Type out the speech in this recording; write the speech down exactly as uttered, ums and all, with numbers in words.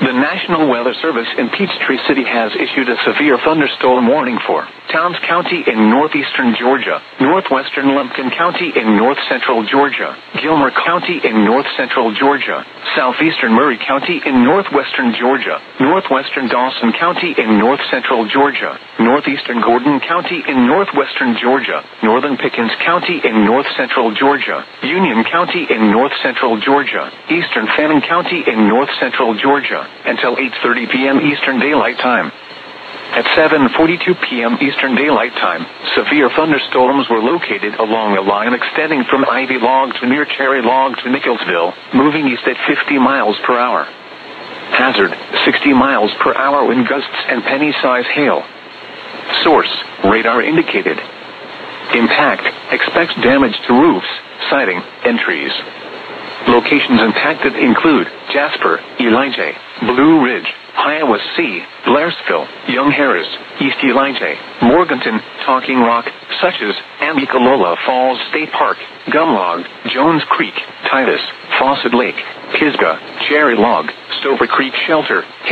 The National Weather Service in Peachtree City has issued a severe thunderstorm warning for Towns County in northeastern Georgia, northwestern Lumpkin County in north-central Georgia, Gilmer County in north-central Georgia, southeastern Murray County in northwestern Georgia, northwestern Dawson County in north-central Georgia, northeastern Gordon County in northwestern Georgia, northern Pickens County in north-central Georgia, Union County in north-central Georgia, eastern Fannin County in north-central Georgia, until eight thirty p.m. Eastern Daylight Time. At seven forty-two p.m. Eastern Daylight Time, severe thunderstorms were located along a line extending from Ivy Log to near Cherry Log to Nicholsville, moving east at fifty miles per hour. Hazard, sixty miles per hour wind gusts and penny-size hail. Source, radar indicated. Impact, expects damage to roofs, siding, and trees. Locations impacted include Jasper, Elijah, Blue Ridge, Iowa C, Blairsville, Young Harris, East Elijah, Morganton, Talking Rock, Suches, Amicalola Falls State Park, Gumlog, Jones Creek, Titus, Fawcett Lake, Pisgah, Cherry Log, Stover Creek Shelter,